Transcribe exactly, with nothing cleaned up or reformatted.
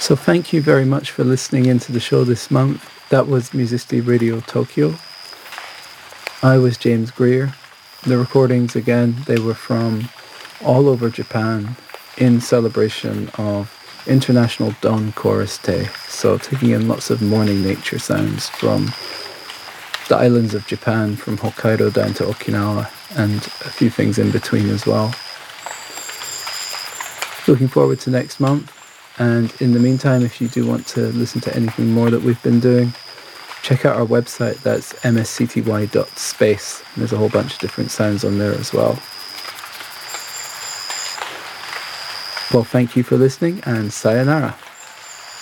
So thank you very much for listening into the show this month. That was Musicity Radio Tokyo. I was James Greer. The recordings, again, they were from all over Japan in celebration of International Dawn Chorus Day. So taking in lots of morning nature sounds from the islands of Japan, from Hokkaido down to Okinawa, and a few things in between as well. Looking forward to next month. And in the meantime, if you do want to listen to anything more that we've been doing, check out our website. That's m s c t y dot space. There's a whole bunch of different sounds on there as well. Well, thank you for listening, and sayonara.